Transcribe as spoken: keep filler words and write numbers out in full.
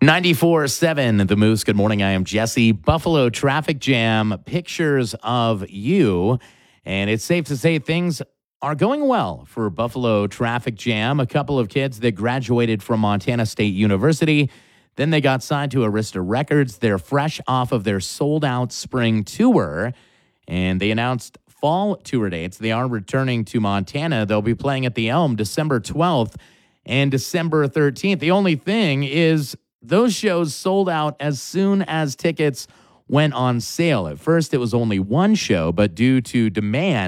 ninety-four seven The Moose. Good morning. I am Jesse. Buffalo traffic jam, pictures of you. And it's safe to say things are going well for Buffalo traffic jam. A couple of kids that graduated from Montana State University. Then they got signed to Arista Records. They're fresh off of their sold-out spring tour. And they announced fall tour dates. They are returning to Montana. They'll be playing at the Elm December twelfth and December thirteenth. The only thing is those shows sold out as soon as tickets went on sale. At first, it was only one show, but due to demand,